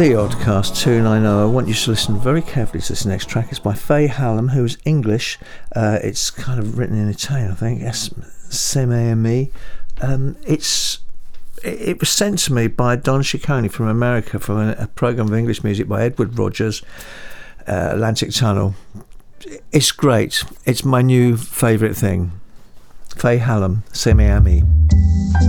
The Oddcast 290. I want you to listen very carefully to this next track. It's by Faye Hallam, who's English. It's kind of written in Italian, I think. S-M-A-M-E. It was sent to me by Don Ciccone from America from a program of English music by Edward Rogers, Atlantic Tunnel. It's great. It's my new favourite thing. Faye Hallam, Se Me A Mi.